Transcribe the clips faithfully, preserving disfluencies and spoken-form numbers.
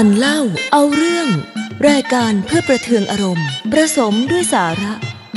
การเล่าเอาเรื่องรายการเพื่อประเทืองอารมณ์ผสมด้วยสาระ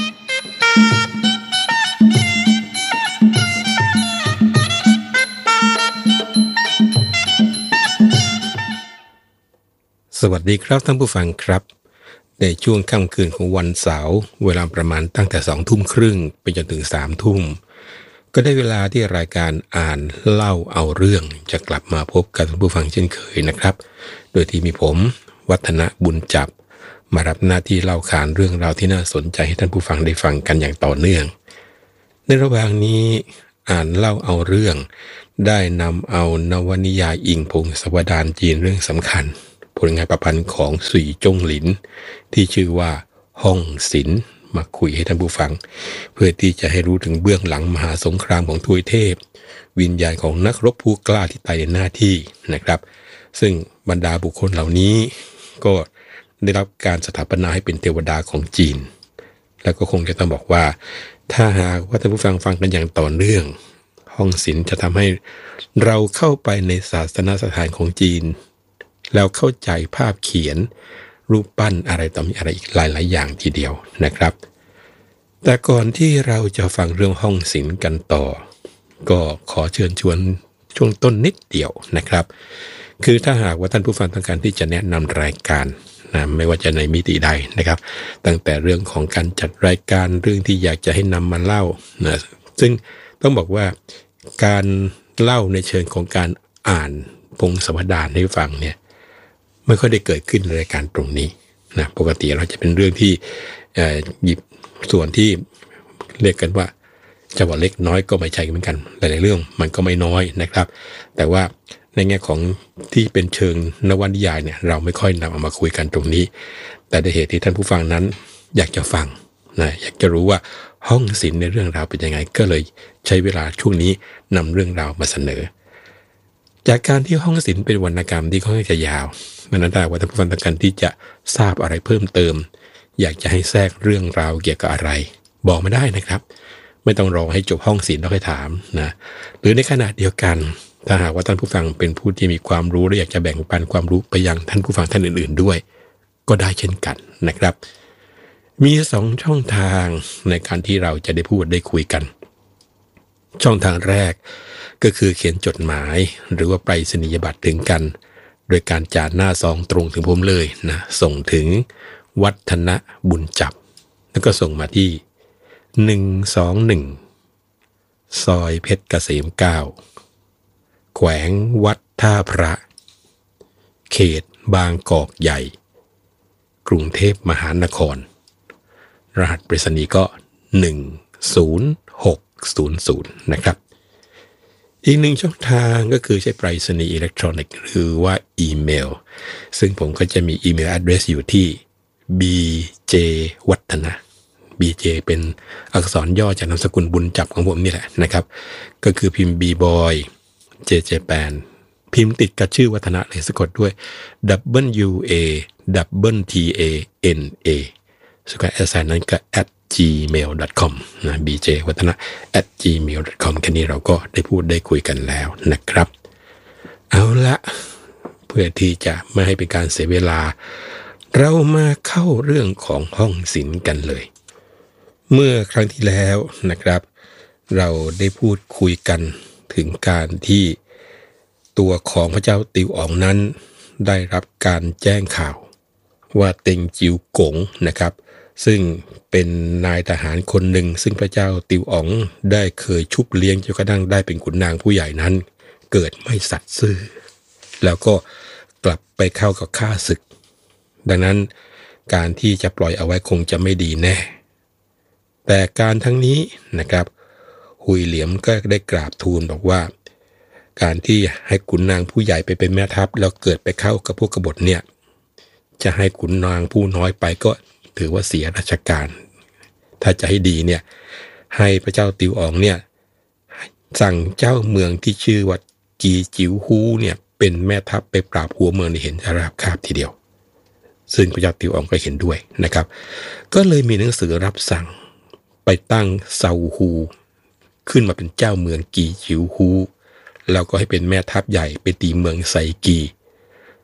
สวัสดีครับท่านผู้ฟังครับในช่วงค่ำคืนของวันเสาร์เวลาประมาณตั้งแต่สองทุ่มครึ่งไปจนถึงสามทุ่มก็ได้เวลาที่รายการอ่านเล่าเอาเรื่องจะกลับมาพบกับท่านผู้ฟังเช่นเคยนะครับโดยที่มีผมวัฒนบุญจับมารับหน้าที่เล่าขานเรื่องราวที่น่าสนใจให้ท่านผู้ฟังได้ฟังกันอย่างต่อเนื่องในระหว่างนี้อ่านเล่าเอาเรื่องได้นำเอานวนิยายอิงพงศาวดารจีนเรื่องสำคัญผลงานประพันธ์ของสุยจงหลินที่ชื่อว่าห้องศิลป์มาคุยให้ท่านผู้ฟังเพื่อที่จะให้รู้ถึงเบื้องหลังมหาสงครามของทวยเทพวิญญาณของนักรบผู้กล้าที่ตายในหน้าที่นะครับซึ่งบรรดาบุคคลเหล่านี้ก็ได้รับการสถาปนาให้เป็นเทวดาของจีนแล้วก็คงจะต้องบอกว่าถ้าหากว่าท่านผู้ฟังฟังกันอย่างต่อเนื่องห้องศิลป์จะทำให้เราเข้าไปในศาสนสถานของจีนแล้วเข้าใจภาพเขียนรูปปั้นอะไรต่อมีอะไรอีกหลายๆอย่างทีเดียวนะครับแต่ก่อนที่เราจะฟังเรื่องห้องศิลป์กันต่อก็ขอเชิญชวนช่วงต้นนิดเดียวนะครับคือถ้าหากว่าท่านผู้ฟังต้องการที่จะแนะนำรายการนะไม่ว่าจะในมิติใดนะครับตั้งแต่เรื่องของการจัดรายการเรื่องที่อยากจะให้นำมาเล่านะซึ่งต้องบอกว่าการเล่าในเชิงของการอ่านพงศาวดารให้ฟังเนี่ยไม่ค่อยได้เกิดขึ้นในรายการตรงนี้นะปกติเราจะเป็นเรื่องที่หยิบส่วนที่เรียกกันว่าจังหวะเล็กน้อยก็ไม่ใช่เหมือนกันหลายๆเรื่องมันก็ไม่น้อยนะครับแต่ว่าในแง่ของที่เป็นเชิงนวนิยายเนี่ยเราไม่ค่อยนำเอามาคุยกันตรงนี้แต่ในเหตุที่ท่านผู้ฟังนั้นอยากจะฟังนะอยากจะรู้ว่าห้องศิลป์ในเรื่องราวเป็นยังไงก็เลยใช้เวลาช่วงนี้นำเรื่องราวมาเสนอจากการที่ห้องศิลป์เป็นวรรณกรรมที่ค่อนข้างจะยาวนั้นได้ว่าท่านผู้ฟังต้องการที่จะทราบอะไรเพิ่มเติมอยากจะให้แทรกเรื่องราวเกี่ยวกับอะไรบอกมาได้นะครับไม่ต้องรอให้จบห้องศิลป์แล้วค่อยถามนะหรือในขณะเดียวกันถ้าหากว่าท่านผู้ฟังเป็นผู้ที่มีความรู้และอยากจะแบ่งปันความรู้ไปยังท่านผู้ฟังท่านอื่นๆด้วยก็ได้เช่นกันนะครับมีสองช่องทางในการที่เราจะได้พูดได้คุยกันช่องทางแรกก็คือเขียนจดหมายหรือว่าไปรษณียบัตรถึงกันโดยการจาดหน้าซองตรงถึงผมเลยนะส่งถึงวัฒนบุญจับแล้วก็ส่งมาที่หนึ่งสองหนึ่งซอยเพชรเกษมเก้าแขวงวัดท่าพระเขตบางกอกใหญ่กรุงเทพมหานครรหัสไปรษณีย์ก็หนึ่ง ศูนย์ หก ศูนย์ ศูนย์นะครับอีกหนึ่งช่องทางก็คือใช้ไปรษณีย์อิเล็กทรอนิกส์หรือว่าอีเมลซึ่งผมก็จะมีอีเมล address อยู่ที่ บี เจ วัฒนะ บี เจ เป็นอักษรย่อจากนามสกุลบุญจับของผมนี่แหละนะครับก็คือพิมพ์ B boy เจ เจ แปน พิมพ์ติดกับชื่อวัฒนะเลยสะกดด้วย W A W T A N A สุดท้ายแอสไซน์นั้นก็ atจีเมล ดอท คอม นะ บี เจ วัฒนะ แอท จีเมล ดอท คอม แค่นี้เราก็ได้พูดได้คุยกันแล้วนะครับเอาละเพื่อที่จะไม่ให้เป็นการเสียเวลาเรามาเข้าเรื่องของห้องศิลป์กันเลยเมื่อครั้งที่แล้วนะครับเราได้พูดคุยกันถึงการที่ตัวของพระเจ้าติวอ๋องนั้นได้รับการแจ้งข่าวว่าเต็งจิ๋วกงนะครับซึ่งเป็นนายทหารคนหนึ่งซึ่งพระเจ้าติวอ๋องได้เคยชุบเลี้ยงจนกระทั่งได้เป็นขุนนางผู้ใหญ่นั้นเกิดไม่สัตย์ซื่อแล้วก็กลับไปเข้ากับข้าศึกดังนั้นการที่จะปล่อยเอาไว้คงจะไม่ดีแน่แต่การทั้งนี้นะครับหุยเหลียมก็ได้กราบทูลบอกว่าการที่ให้ขุนนางผู้ใหญ่ไปเป็นแม่ทัพแล้วเกิดไปเข้ากับพวกกบฏเนี่ยจะให้ขุนนางผู้น้อยไปก็ถือว่าเสียราชการถ้าจะให้ดีเนี่ยให้พระเจ้าติวอ๋องเนี่ยสั่งเจ้าเมืองที่ชื่อว่ากีจิ๋วฮูเนี่ยเป็นแม่ทัพไปปราบหัวเมืองในเห็นจะราบคาบทีเดียวซึ่งพระเจ้าติวอ๋องก็เห็นด้วยนะครับก็เลยมีหนังสือรับสั่งไปตั้งเซาฮูขึ้นมาเป็นเจ้าเมืองกีจิ๋วฮูแล้วก็ให้เป็นแม่ทัพใหญ่ไปตีเมืองไซกี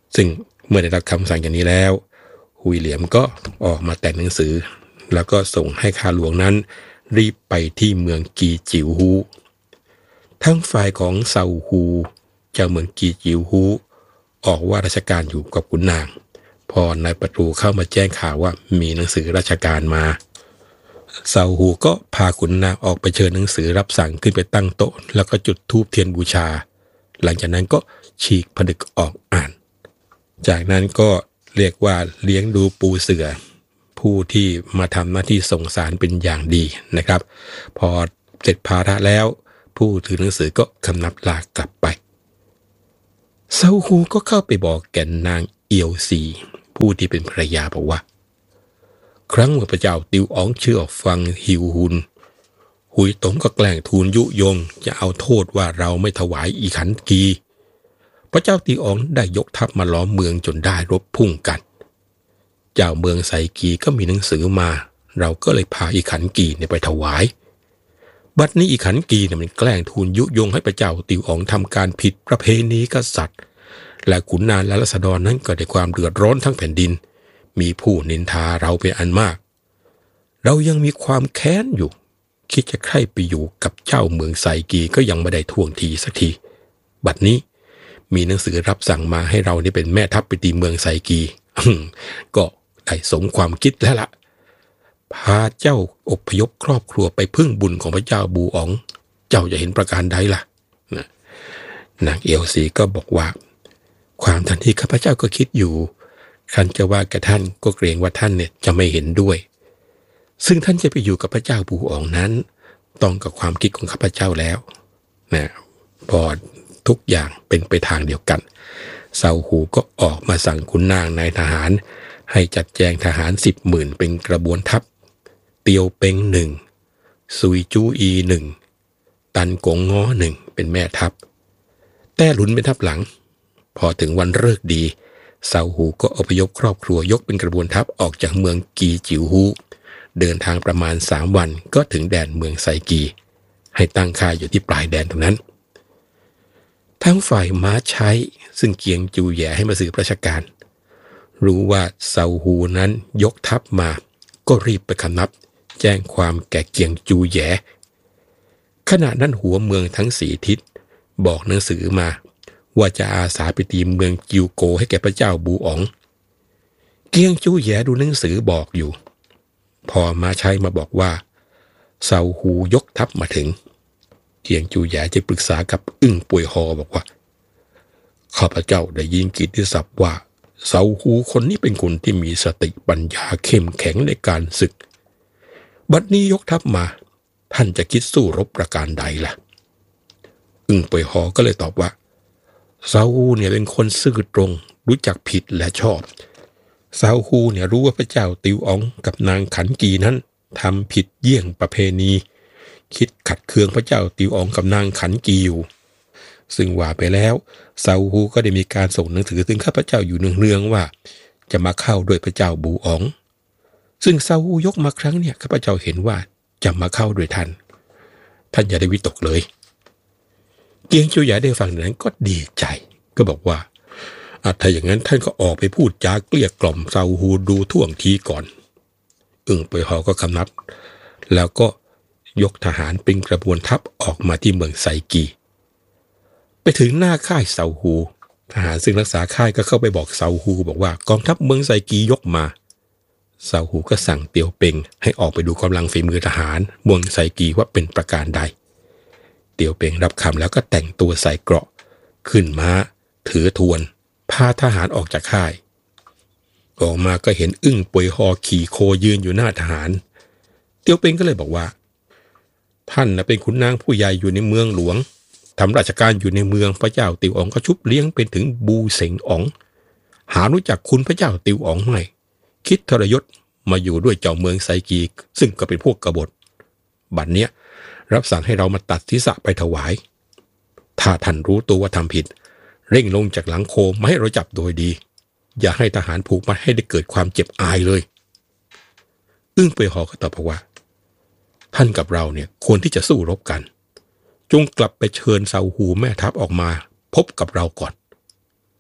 ซึ่งเมื่อได้รับคำสั่งอย่างนี้แล้วหุยเหลียมก็ออกมาแต่งหนังสือแล้วก็ส่งให้ข้าหลวงนั้นรีบไปที่เมืองกีจิวฮูทั้งฝ่ายของเซาฮูเจ้าเมืองกีจิวฮูออกว่าราชการอยู่กับขุนนางพอนายประตูเข้ามาแจ้งข่าวว่ามีหนังสือราชการมาเซาฮูก็พาขุนนางออกไปเชิญหนังสือรับสั่งขึ้นไปตั้งโต๊ะแล้วก็จุดธูปเทียนบูชาหลังจากนั้นก็ฉีกผนึกออกอ่านจากนั้นก็เรียกว่าเลี้ยงดูปูเสือผู้ที่มาทำหน้าที่ส่งสารเป็นอย่างดีนะครับพอเสร็จภาระแล้วผู้ถือหนังสือก็คำนับลากลับไปเซาฮูก็เข้าไปบอกแก่นางเอียวซีผู้ที่เป็นภรรยาบอกว่าครั้งเมื่อพระเจ้าติวอ๋องเชื่อฟังฮิวฮุนหุยตงก็แกล้งทูลยุยงจะเอาโทษว่าเราไม่ถวายอีขันกีพระเจ้าติวอ๋องได้ยกทัพมาล้อมเมืองจนได้รบพุ่งกันเจ้าเมืองไซกีก็มีหนังสือมาเราก็เลยพาอีขันกีเนี่ยไปถวายบัดนี้อีขันกีเนี่ยมันแกล้งทูลยุยงให้พระเจ้าติวอ๋องทำการผิดประเพณีกษัตริย์และขุนนางและราษฎรนั้นก็ได้ความเดือดร้อนทั้งแผ่นดินมีผู้นินทาเราเป็นอันมากเรายังมีความแค้นอยู่คิดจะใคร่ไปอยู่กับเจ้าเมืองไซกีก็ยังไม่ได้ท่วงทีสักทีบัดนี้มีหนังสือรับสั่งมาให้เรานี่เป็นแม่ทัพไปตีเมืองไซกีก็ได้สมความคิดแล้วล่ะพาเจ้าอพยพครอบครัวไปพึ่งบุญของพระเจ้าบูอ๋องเจ้าจะเห็นประการใดล่ะนางเอลซีก็บอกว่าความทันที่ข้าพเจ้าก็คิดอยู่ท่านจะว่ากับท่านก็เกรงว่าท่านเนี่ยจะไม่เห็นด้วยซึ่งท่านจะไปอยู่กับพระเจ้าบูอ๋องนั้นต้องกับความคิดของข้าพเจ้าแล้วนะพอทุกอย่างเป็นไปทางเดียวกันเซาฮูก็ออกมาสั่งขุนนางนายทหารให้จัดแจงทหารสิบหมื่นเป็นกระบวนทัพเตียวเป็งหนึ่งซุยจูอีหนึ่งตันกงง้อหนึ่งเป็นแม่ทัพแต้หลุนเป็นทัพหลังพอถึงวันฤกษ์ดีเซาฮูก็อพยพครอบครัวยกเป็นกระบวนทัพออกจากเมืองกีจิวฮูเดินทางประมาณสามวันก็ถึงแดนเมืองไซกีให้ตั้งค่ายอยู่ที่ปลายแดนตรงนั้นทั้งฝ่ายม้าใช้ซึ่งเกียงจูแย่ให้มาสืบราชการรู้ว่าเซาฮูนั้นยกทัพมาก็รีบไปคำนับแจ้งความแก่เกียงจูแย่ขณะนั้นหัวเมืองทั้งสี่ทิศบอกหนังสือมาว่าจะอาสาไปตีเมืองจิวโกให้แก่พระเจ้าบูอ๋องเกียงจูแย่ดูหนังสือบอกอยู่พอมาใช้มาบอกว่าเซาฮูยกทัพมาถึงเกียงจูแย่จะปรึกษากับอึ้งป่วยฮอบอกว่าข้าพเจ้าได้ยินกิตติศัพท์ว่าเซาฮูคนนี้เป็นคนที่มีสติปัญญาเข้มแข็งในการศึกบัดนี้ยกทัพมาท่านจะคิดสู้รบประการใดล่ะอึ้งป่วยฮอก็เลยตอบว่าเซาฮูเนี่ยเป็นคนซื่อตรงรู้จักผิดและชอบเซาฮูเนี่ยรู้ว่าพระเจ้าติวอ๋องกับนางขันกีนั้นทำผิดเยี่ยงประเพณีคิดขัดเคืองพระเจ้าติวอ๋องกับนางขันกีอยู่ซึ่งว่าไปแล้วเซาฮูก็ได้มีการส่งหนังสือถึงข้าพเจ้าอยู่เนืองๆว่าจะมาเข้าด้วยพระเจ้าบูอ๋องซึ่งเซาฮูยกมาครั้งเนี่ยข้าพเจ้าเห็นว่าจะมาเข้าด้วยท่านท่านอย่าได้วิตกเลยเกียงจูหยาได้ฟังนั้นก็ดีใจก็บอกว่าถ้าอย่างนั้นท่านก็ออกไปพูดจาเกลี้ยกล่อมเซาฮูดูท่วงทีก่อนอึ่งเปยฮอก็คำนับแล้วก็ยกทหารเป็นกระบวนทัพออกมาที่เมืองไซกีไปถึงหน้าค่ายเซาฮูทหารซึ่งรักษาค่ายก็เข้าไปบอกเซาฮูบอกว่ากองทัพเมืองไซกียกมาเซาฮูก็สั่งเตียวเปงให้ออกไปดูกำลังฝีมือทหารเมืองไซกีว่าเป็นประการใดเตียวเปงรับคำแล้วก็แต่งตัวใส่เกราะขึ้นม้าถือทวนพาทหารออกจากค่ายออกมาก็เห็นอึ้งป่วยฮอขี่โคยืนอยู่หน้าทหารเตียวเปงก็เลยบอกว่าท่านนะเป็นขุนนางผู้ใหญ่อยู่ในเมืองหลวงทำราชการอยู่ในเมืองพระเจ้าติวอ๋องก็ชุบเลี้ยงเป็นถึงบูเสงอ๋องหารู้จักคุณพระเจ้าติวอ๋องไม่คิดทรยศมาอยู่ด้วยเจ้าเมืองไซกีซึ่งก็เป็นพวกกบฏบัดเนี้ยรับสั่งให้เรามาตัดศีรษะไปถวายถ้าท่านรู้ตัวว่าทำผิดเร่งลงจากหลังโคมมาให้เราจับโดยดีอย่าให้ทหารผูกมัดให้ได้เกิดความเจ็บอายเลยอึ้งเปยฮอก็ตอบว่าท่านกับเราเนี่ยควรที่จะสู้รบกันจงกลับไปเชิญเซาฮูแม่ทัพออกมาพบกับเราก่อน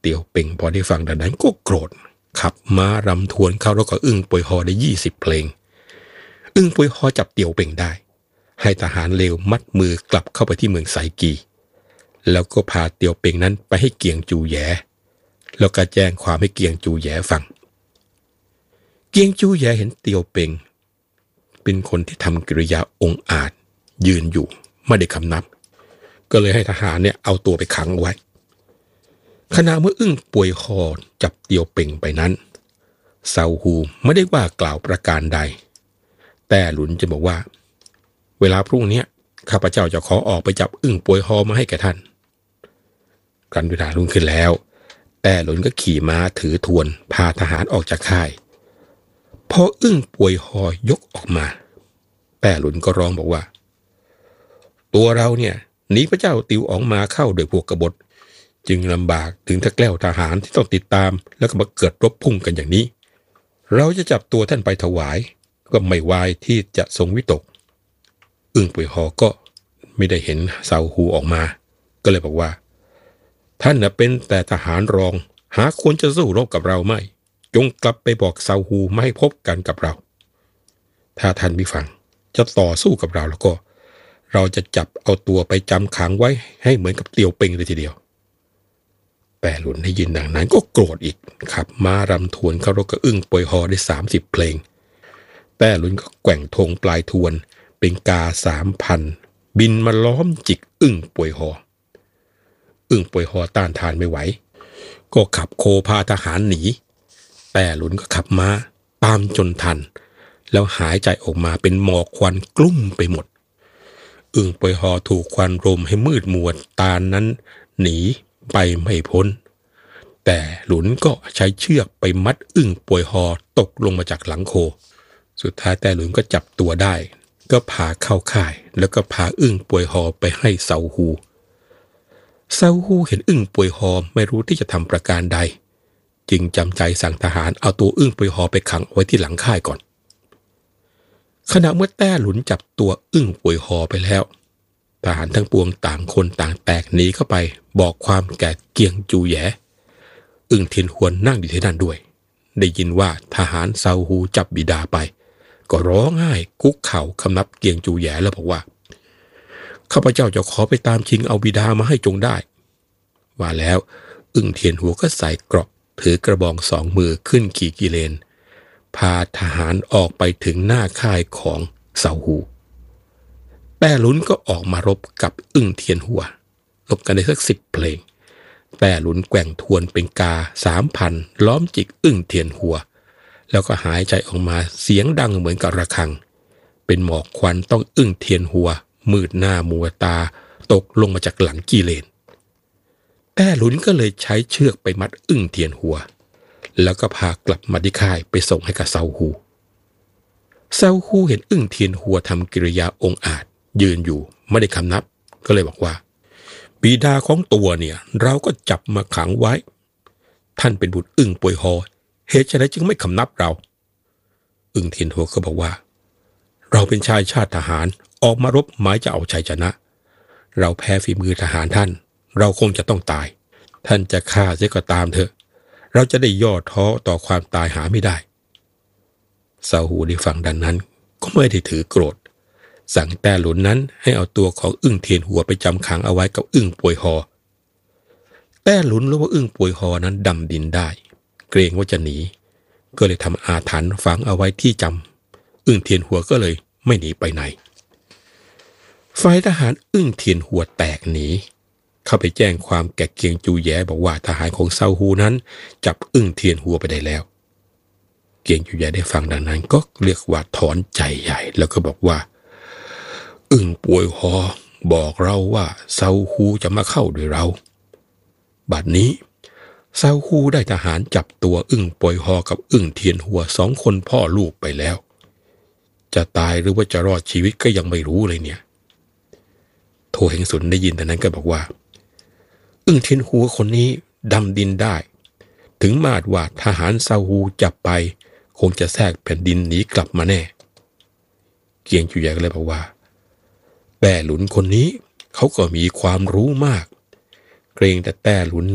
เตียวเป่งพอได้ฟังดังนั้นก็โกรธขับม้ารำทวนเข้าแล้วก็อึ้งป่วยฮอได้ยี่สิบเพลงอึ้งป่วยฮอจับเตียวเป่งได้ให้ทหารเลวมัดมือกลับเข้าไปที่เมืองไซกีแล้วก็พาเตียวเป่งนั้นไปให้เกียงจูแยแล้วก็แจ้งความให้เกียงจูแยฟังเกียงจูแยเห็นเตียวเป่งเป็นคนที่ทำกิริยาองอาจยืนอยู่ไม่ได้คำนับก็เลยให้ทหารเนี่ยเอาตัวไปขังไว้ขณะเมื่ออึ้งป่วยฮอจับเตียวเป่งไปนั้นเซาฮูไม่ได้ว่ากล่าวประการใดแต่หลุนจะบอกว่าเวลาพรุ่งนี้ข้าพเจ้าจะขอออกไปจับอึ้งป่วยฮอมาให้แก่ท่านครั้นเวลารุ่งขึ้นแล้วแต่หลุนก็ขี่ม้าถือทวนพาทหารออกจากค่ายพออึ้งป่วยฮอยกออกมาแต่หลุนก็ร้องบอกว่าตัวเราเนี่ยหนีพระเจ้าติวอ๋องมาเข้าโดยพวกกบฏจึงลำบากถึงถ้าแกล้วทหารที่ต้องติดตามแล้วก็มาเกิดรบพุ่งกันอย่างนี้เราจะจับตัวท่านไปถวายก็ไม่วายที่จะทรงวิตกอึ้งป่วยฮอก็ไม่ได้เห็นเซาฮูออกมาก็เลยบอกว่าท่านน่ะเป็นแต่ทหารรองหาควรจะสู้รบกับเราไม่จงกลับไปบอกเซาฮูไม่ให้พบกันกับเราถ้าท่านไม่ฟังจะต่อสู้กับเราแล้วก็เราจะจับเอาตัวไปจำขังไว้ให้เหมือนกับเตียวเป่งเลยทีเดียวแต่หลุนได้ยินดังนั้นก็โกรธอีกขับม้ารำทวนเข้ารบกับอึ้งป่วยฮอได้สามสิบเพลงแต่หลุนก็แกว่งธงปลายทวนเป็นกาสามพันบินมาล้อมจิกอึ้งป่วยฮออึ้งป่วยฮอต้านทานไม่ไหวก็ขับโคพาทหารหนีแต่หลุนก็ขับม้าตามจนทันแล้วหายใจออกมาเป็นหมอกควันกลุ่มไปหมดอึ่งป่วยฮอถูกควันรมให้มืดมัวตานั้นหนีไปไม่พ้นแต่หลุนก็ใช้เชือกไปมัดอึ่งป่วยฮอตกลงมาจากหลังโคสุดท้ายแต่หลุนก็จับตัวได้ก็พาเข้าค่ายแล้วก็พาอึ่งป่วยฮอไปให้เซาฮูเซาฮูเห็นอึ่งป่วยฮอไม่รู้ที่จะทำประการใดจึงจำใจสั่งทหารเอาตัวอึ่งป่วยฮอไปขังไว้ที่หลังค่ายก่อนขณะเมื่อแต้หลุนจับตัวอึ้งป่วยฮอไปแล้วทหารทั้งปวงต่างคนต่างแตกหนีเข้าไปบอกความแก่เกียงจูแยอึ้งเทียนหวนนั่งอยู่ที่นั่นด้วยได้ยินว่าทหารเซาฮูจับบิดาไปก็ร้องไห้คุกเข่าคำนับเกียงจูแยแล้วบอกว่าข้าพเจ้าจะขอไปตามชิงเอาบิดามาให้จงได้ว่าแล้วอึ้งเทียนหัวก็ใส่เกราะถือกระบองสองมือขึ้นขี่กิเลนพาทหารออกไปถึงหน้าค่ายของเซาฮูแต่หลุนก็ออกมารบกับอึ้งเทียนหัวรบกันได้สักสิบเพลงแต่หลุนแกว่งทวนเป็นกาสามพันล้อมจิกอึ้งเทียนหัวแล้วก็หายใจออกมาเสียงดังเหมือนกับระฆังเป็นหมอกควันต้องอึ้งเทียนหัวมืดหน้ามัวตาตกลงมาจากหลังกิเลนแต่หลุนก็เลยใช้เชือกไปมัดอึ้งเทียนหัวแล้วก็พากลับมาที่ค่ายไปส่งให้กับเซาฮูเซาฮูเห็นอึ้งเทียนหัวทำกิริยาองอาจยืนอยู่ไม่ได้คำนับก็เลยบอกว่าบิดาของตัวเนี่ยเราก็จับมาขังไว้ท่านเป็นบุตรอึ้งป่วยฮอเหตุไฉนจึงไม่คำนับเราอึ้งเทียนหัวก็บอกว่าเราเป็นชายชาติทหารออกมารบหมายจะเอาชัยชนะเราแพ้ฝีมือทหารท่านเราคงจะต้องตายท่านจะฆ่าเสียก็ตามเถอะเราจะได้ย่อท้อต่อความตายหาไม่ได้เซาฮูได้ฟังดังนั้นก็ไม่ได้ถือโกรธสั่งแต่หลุนนั้นให้เอาตัวของอึ้งเทียนหัวไปจำขังเอาไว้กับอึ้งป่วยฮอแต่หลุนรู้ว่าอึ้งป่วยฮอนั้นดำดินได้เกรงว่าจะหนีก็เลยทำอาถรรพ์ฝังเอาไว้ที่จำอึ้งเทียนหัวก็เลยไม่หนีไปไหนฝ่ายทหารอึ้งเทียนหัวแตกหนีเข้าไปแจ้งความแก่เกียงจูแยบอกว่าทหารของเซาฮูนั้นจับอึ้งเทียนหัวไปได้แล้วเกียงจูแยได้ฟังดังนั้นก็เรียกว่าถอนใจใหญ่แล้วก็บอกว่าอึ้งป่วยฮอบอกเราว่าเซาฮูจะมาเข้าด้วยเราบัดนี้เซาฮูได้ทหารจับตัวอึ้งป่วยฮอกับอึ้งเทียนหัวสองคนพ่อลูกไปแล้วจะตายหรือว่าจะรอดชีวิตก็ยังไม่รู้เลยเนี่ยโทเฮงสุนได้ยินแต่นั้นก็บอกว่าอึ้งเทียนหัวคนนี้ดำดินได้ถึงมาดว่าทหารเซาฮูจับไปคงจะแทรกแผ่นดินหนีกลับมาแน่เกียงจูแยก็เลยบอกว่าแต่หลุนคนนี้เขาก็มีความรู้มากเกรงแต่แต่หลุนนั้น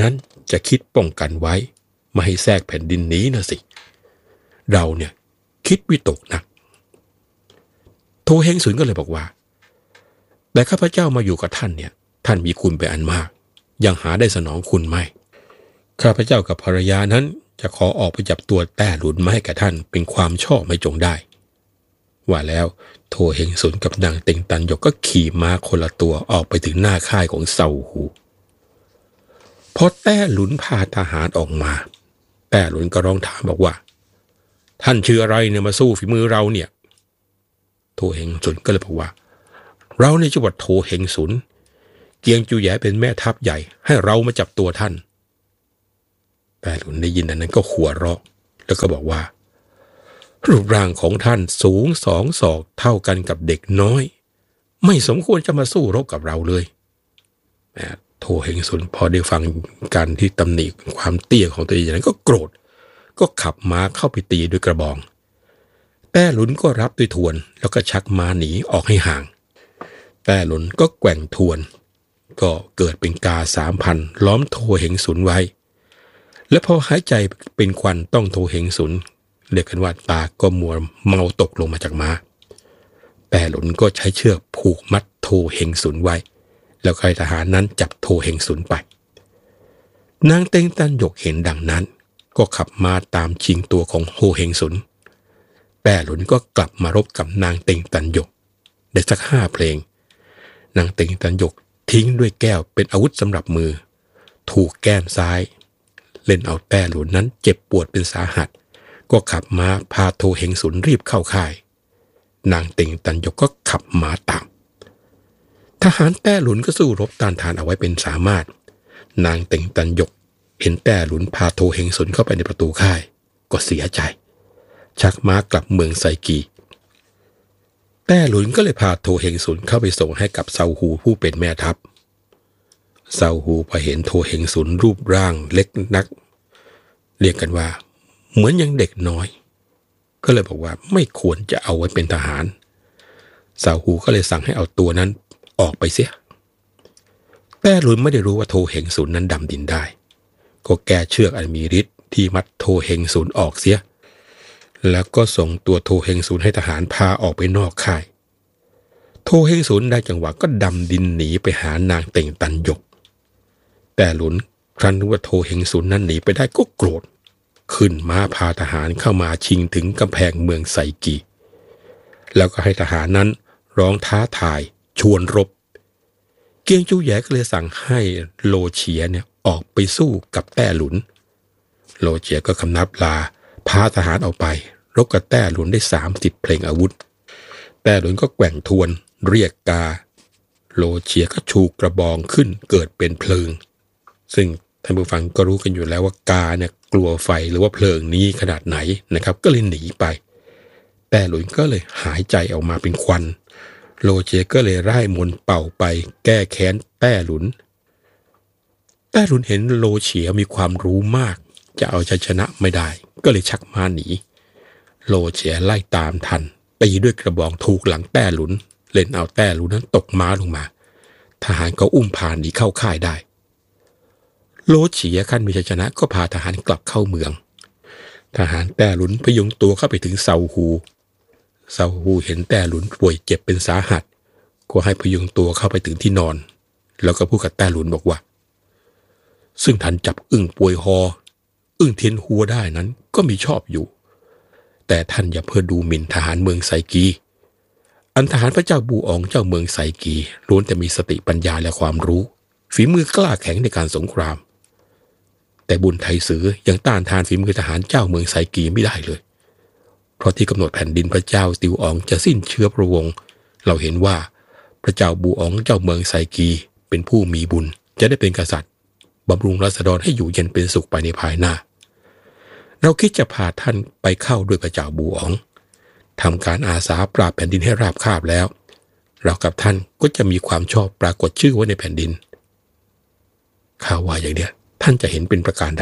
จะคิดป้องกันไว้ไม่ให้แทรกแผ่นดินนี้นะสิเราเนี่ยคิดวิตกนักโทเฮงสุนก็เลยบอกว่าแต่ข้าพเจ้ามาอยู่กับท่านเนี่ยท่านมีคุณเป็นอันมากยังหาได้สนองคุณไม่ข้าพเจ้ากับภรรยานั้นจะขอออกไปจับตัวแต้หลุนมาให้แก่ท่านเป็นความชอบไม่จงได้ว่าแล้วโทเฮงสุนกับนางเต็งตันหยกก็ขี่ม้าคนละตัวออกไปถึงหน้าค่ายของเซาหูพอแต้หลุนพาทหารออกมาแต้หลุนก็ร้องถามบอกว่าท่านชื่ออะไรเนี่ยมาสู้ฝีมือเราเนี่ยโทเฮงสุนก็เลยบอกว่าเราในจังหวัดโทเฮงสุนเกียงจูแยเป็นแม่ทัพใหญ่ให้เรามาจับตัวท่านแต้หลุนได้ยินอันนั้นก็หัวเราะแล้วก็บอกว่ารูปร่างของท่านสูงสองศอกเท่ากันกับเด็กน้อยไม่สมควรจะมาสู้รบกับเราเลยโทเฮงสุนพอได้ฟังการที่ตำหนิความเตี้ยของตัวเองอย่างนั้นก็โกรธก็ขับม้าเข้าไปตีด้วยกระบองแต้หลุนก็รับด้วยทวนแล้วก็ชักม้าหนีออกให้ห่างแต้หลุนก็แกว่งทวนก็เกิดเป็นกาสามพันล้อมโทเฮงสุนไว้และพอหายใจเป็นควันต้องโทเฮงสุนเรียกกันว่าตาก็มัวเมาตกลงมาจากม้าแต้หลุนก็ใช้เชือกผูกมัดโทเฮงสุนไว้แล้วใครทหารนั้นจับโทเฮงสุนไปนางเต็งตันหยกเห็นดังนั้นก็ขับมาตามชิงตัวของโฮเฮงสุนแต้หลุนก็กลับมารบกับนางเต็งตันหยกได้สักห้าเพลงนางเต็งตันหยกทิ้งด้วยแก้วเป็นอาวุธสำหรับมือถูกแก้มซ้ายเล่นเอาแต้หลุนนั้นเจ็บปวดเป็นสาหัสก็ขับม้าพาโทเฮงสุนรีบเข้าค่ายนางเต็งตันหยกก็ขับม้าตามทหารแต้หลุนก็สู้รบต้านทานเอาไว้เป็นสามารถนางเต็งตันหยกเห็นแต้หลุนพาโทเฮงสุนเข้าไปในประตูค่ายก็เสียใจชักม้ากลับเมืองไซกีแต้หลุนก็เลยพาโทเฮงสุนเข้าไปส่งให้กับเซาฮูผู้เป็นแม่ทัพเซาฮูพอเห็นโทเฮงสุนรูปร่างเล็กนักเรียกกันว่าเหมือนยังเด็กน้อยก็เลยบอกว่าไม่ควรจะเอาไว้เป็นทหารเซาฮูก็เลยสั่งให้เอาตัวนั้นออกไปเสียแต้หลุนไม่ได้รู้ว่าโทเฮงสุนนั้นดำดินได้ก็แก้เชือกอันมีฤทธิ์ที่มัดโทเฮงสุนออกเสียแล้วก็ส่งตัวโทเฮงสุนให้ทหารพาออกไปนอกค่ายโทเฮงสุนได้จังหวะก็ดำดินหนีไปหานางเต่งตันหยกแต่หลุนครั้นรู้ว่าโทเฮงสุนนั้นหนีไปได้ก็โกรธขึ้นม้าพาทหารเข้ามาชิงถึงกำแพงเมืองไซกีแล้วก็ให้ทหารนั้นร้องท้าทายชวนรบเกียงจูแยก็เลยสั่งให้โลเฉียเนี่ยออกไปสู้กับแต้หลุนโลเฉียก็คำนับลาพาทหารออกไปรบกับแต้หลุนได้สามสิบเพลงอาวุธแต้หลุนก็แกว่งทวนเรียกกาโลเฉียก็ชูกระบองขึ้นเกิดเป็นเพลิงซึ่งท่านผู้ฟังก็รู้กันอยู่แล้วว่ากาเนี่ยกลัวไฟหรือว่าเพลิงนี้ขนาดไหนนะครับก็เลยหนีไปแต้หลุนก็เลยหายใจออกมาเป็นควันโลเฉียก็เลยร่ายมนต์เป่าไปแก้แค้นแต้หลุนแต้หลุนเห็นโลเฉียมีความรู้มากจะเอาชัยชนะไม่ได้ก็เลยชักม้าหนีโลเฉียไล่ตามทันตีด้วยกระบองถูกหลังแต้หลุนเล่นเอาแต้หลุนนั้นตกม้าลงมาทหารก็อุ้มพาหนีเข้าค่ายได้โลเฉียขั้นมีชัยชนะก็พาทหารกลับเข้าเมืองทหารแต้หลุนพยุงตัวเข้าไปถึงเซาฮูเซาฮูเห็นแต้หลุนป่วยเจ็บเป็นสาหัสก็ให้พยุงตัวเข้าไปถึงที่นอนแล้วก็พูดกับแต้หลุนบอกว่าซึ่งท่านจับอึ้งป่วยฮออึ้งเทียนหัวได้นั้นก็มีชอบอยู่แต่ท่านอย่าเพื่อดูหมิ่นทหารเมืองไซกีอันทหารพระเจ้าบูอองเจ้าเมืองไซกีล้วนแต่มีสติปัญญาและความรู้ฝีมือกล้าแข็งในการสงครามแต่บุญไทสือยังต้านทานฝีมือทหารเจ้าเมืองไซกีไม่ได้เลยเพราะที่กำหนดแผ่นดินพระเจ้าติวอองจะสิ้นเชื้อพระวงศ์เราเห็นว่าพระเจ้าบูอองเจ้าเมืองไซกีเป็นผู้มีบุญจะได้เป็นกษัตริย์บำรุงราษฎรให้อยู่เย็นเป็นสุขไปในภายหน้าเราคิดจะพาท่านไปเข้าด้วยพระเจ้าบูอองทำการอาสาปราบแผ่นดินให้ราบคาบแล้วเรากับท่านก็จะมีความชอบปรากฏชื่อไว้ในแผ่นดินข้าว่าอย่างเดียวท่านจะเห็นเป็นประการใด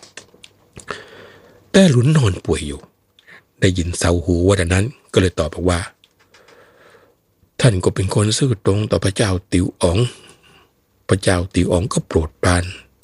แต่หลุนนอนป่วยอยู่ได้ยินเซาฮูว่าดังนั้นก็เลยตอบบอกว่าท่านก็เป็นคนซื่อตรงต่อพระเจ้าติวอ๋องพระเจ้าติวอ๋องก็โปรดปราน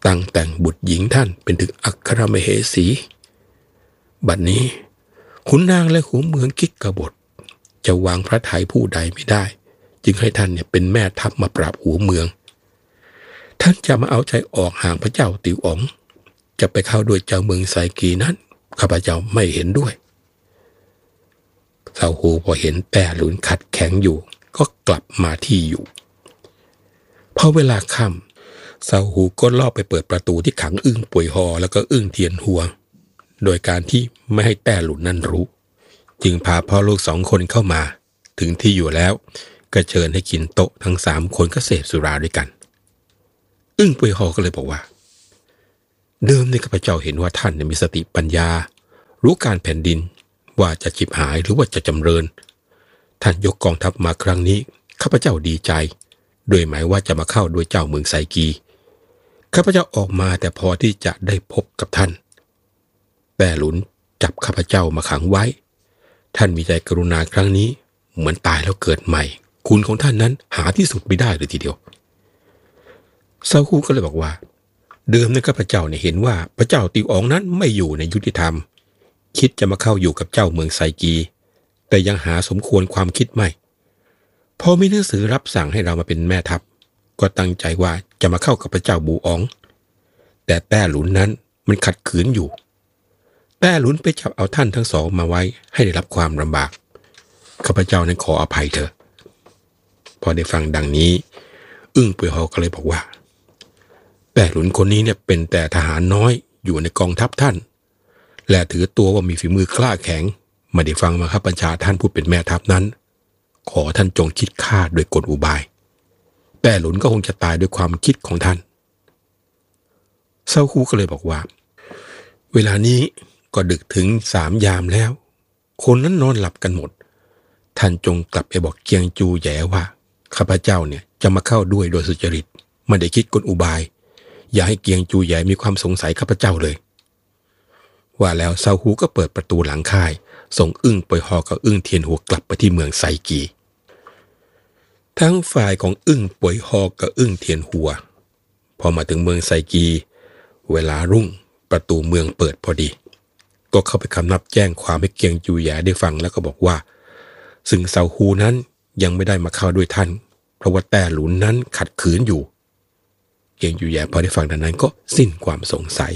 ตั้งแต่งบุตรหญิงท่านเป็นถึงอัครมเหสีบัดนี้ขุนนางและขุนเมืองคิดกบฏจะวางพระทัยผู้ใดไม่ได้จึงให้ท่านเนี่ยเป็นแม่ทัพมาปราบหัวเมืองท่านจะมาเอาใจออกห่างพระเจ้าติวอ๋องจะไปเข้าด้วยเจ้าเมืองไซกีนั้นข้าพเจ้าไม่เห็นด้วยเซาฮูพอเห็นแต่หลุนขัดแข็งอยู่ก็กลับมาที่อยู่พอเวลาค่ำเซาฮูก็ลอบไปเปิดประตูที่ขังอึ้งป่วยหอแล้วก็อึ้งเทียนหัวโดยการที่ไม่ให้แต่หลุนนั้นรู้จึงพาพ่อลูกสองคนเข้ามาถึงที่อยู่แล้วก็เชิญให้กินโต๊ะทั้งสามคนก็เสพสุราด้วยกันอึ้งป่วยหอก็เลยบอกว่าเดิมในข้าพเจ้าเห็นว่าท่านมีสติปัญญารู้การแผ่นดินว่าจะฉิบหายหรือว่าจะจำเริญท่านยกกองทัพมาครั้งนี้ข้าพเจ้าดีใจโดยหมายว่าจะมาเข้าด้วยเจ้าเมืองไซกีข้าพเจ้าออกมาแต่พอที่จะได้พบกับท่านแต่หลุนจับข้าพเจ้ามาขังไว้ท่านมีใจกรุณาครั้งนี้เหมือนตายแล้วเกิดใหม่คุณของท่านนั้นหาที่สุดไม่ได้เลยทีเดียวเซาฮูก็เลยบอกว่าเดิมนั้นข้าพเจ้าเนี่ยเห็นว่าพระเจ้าติวอ๋องนั้นไม่อยู่ในยุติธรรมคิดจะมาเข้าอยู่กับเจ้าเมืองไซกีแต่ยังหาสมควรความคิดไม่พอมีหนังสือรับสั่งให้เรามาเป็นแม่ทัพก็ตั้งใจว่าจะมาเข้ากับพระเจ้าบูอ๋องแต่แต้หลุนนั้นมันขัดขืนอยู่แต้หลุนไปจับเอาท่านทั้งสองมาไว้ให้ได้รับความลำบากข้าพเจ้านั้นขออภัยเถอะพอได้ฟังดังนี้อึ้งป่วยหอก็เลยบอกว่าแต่หลุนคนนี้เนี่ยเป็นแต่ทหารน้อยอยู่ในกองทัพท่านและถือตัวว่ามีฝีมือกล้าแข็งไม่ได้ฟังมาครับบัญชาท่านผู้เป็นแม่ทัพนั้นขอท่านจงคิดฆ่าด้วยกลอุบายแต่หลุนก็คงจะตายด้วยความคิดของท่านเซาฮูก็เลยบอกว่าเวลานี้ก็ดึกถึงสามยามแล้วคนนั้นนอนหลับกันหมดท่านจงกลับไปบอกเกียงจูแย่ว่าข้าพเจ้าเนี่ยจะมาเข้าด้วยโดยสุจริตไม่ได้คิดกลอุบายอย่าให้เกียงจูแย่มีความสงสัยข้าพเจ้าเลยว่าแล้วเซาฮูก็เปิดประตูหลังค่ายส่งอึ้งป่วยหอกับอึ้งเทียนหัวกลับไปที่เมืองไซกีทั้งฝ่ายของอึ้งป่วยหอกับอึ้งเทียนหัวพอมาถึงเมืองไซกีเวลารุ่งประตูเมืองเปิดพอดีก็เข้าไปคำนับแจ้งความให้เกียงจูแย่ได้ฟังแล้วก็บอกว่าซึ่งเซาฮูนั้นยังไม่ได้มาเข้าด้วยท่านเพราะว่าแต่หลุนนั้นขัดขืนอยู่เกียงจูแย่พอได้ฟังดังนั้นก็สิ้นความสงสัย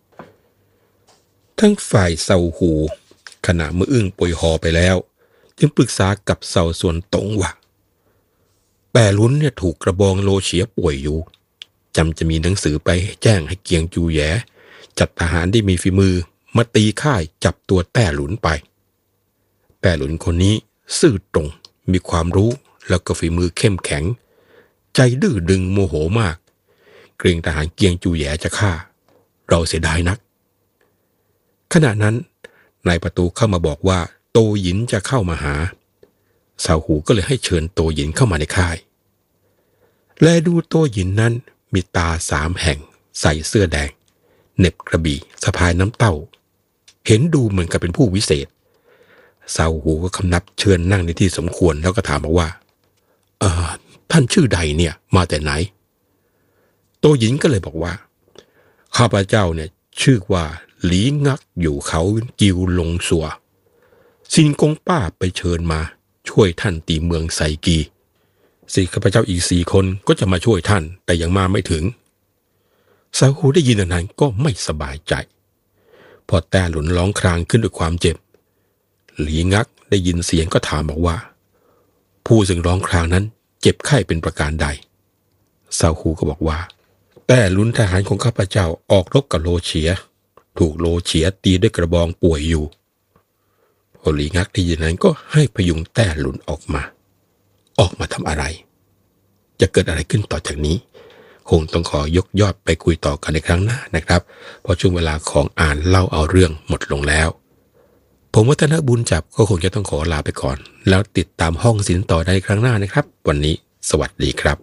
ทั้งฝ่ายเซาฮูขณะเมื่ออึ้งป่วยหอไปแล้วจึงปรึกษากับเซาส่วนตงว่าแต่หลุนเนี่ยถูกกระบองโลเฉียป่วยอยู่จำจะมีหนังสือไปแจ้งให้เกียงจูแย่จัดทหารที่มีฝีมือมาตีค่ายจับตัวแต่หลุนไปแต่หลุนคนนี้ซื่อตรงมีความรู้แล้วก็ฝีมือเข้มแข็งใจดื้อดึงโมโหมากเกรงทหารเกียงจูแย่จะฆ่าเราเสียดายนักขณะนั้นนายประตูเข้ามาบอกว่าโตหยินจะเข้ามาหาเซาฮูก็เลยให้เชิญโตหยินเข้ามาในค่ายและดูโตหยินนั้นมีตาสามแห่งใส่เสื้อแดงเหน็บกระบี่สะพายน้ำเต้าเห็นดูเหมือนกับเป็นผู้วิเศษเซาฮูก็คำนับเชิญนั่งในที่สมควรแล้วก็ถามบอกว่าเอ่อท่านชื่อใดเนี่ยมาแต่ไหนโตหยินก็เลยบอกว่าข้าพเจ้าเนี่ยชื่อว่าหลีงักอยู่เขากิวลงสัวซินกงป้าไปเชิญมาช่วยท่านตีเมืองไซกีสี่ข้าพเจ้าอีกสี่คนก็จะมาช่วยท่านแต่ยังมาไม่ถึงเซาฮูได้ยินดังนั้นก็ไม่สบายใจพอแต่หลุนร้องครางขึ้นด้วยความเจ็บหลีงักได้ยินเสียงก็ถามบอกว่าผู้ซึ่งร้องครางนั้นเจ็บไข้เป็นประการใดเซาฮูก็บอกว่าแต่หลุนทหารของข้าพเจ้าออกรบกับโลเฉียถูกโลเฉียตีด้วยกระบองป่วยอยู่พอหลีงักได้ยินนั้นก็ให้พยุงแต่หลุนออกมาออกมาทำอะไรจะเกิดอะไรขึ้นต่อจากนี้คงต้องขอยกยอดไปคุยต่อกันในครั้งหน้านะครับเพราะช่วงเวลาของอ่านเล่าเอาเรื่องหมดลงแล้วผมวัฒนบุญจับก็คงจะต้องขอลาไปก่อนแล้วติดตามห้องศิลป์ต่อในครั้งหน้านะครับวันนี้สวัสดีครับ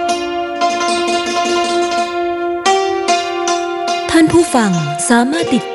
ท่านผู้ฟังสามารถติด